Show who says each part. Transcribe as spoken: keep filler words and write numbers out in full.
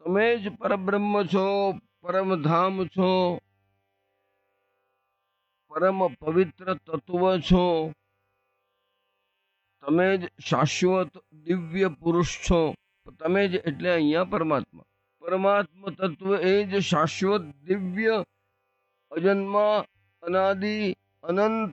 Speaker 1: તમે જ પરબ્રહ્મ છો, પરમધામ છો, પરમ પવિત્ર તત્વ છો, તમે જ શાશ્વત દિવ્ય પુરુષ છો. તમે જ એટલે અહીંયા પરમાત્મા, પરમાત્મા તત્વ એ જ શાશ્વત દિવ્ય અજન્મા અનાદિ અનંત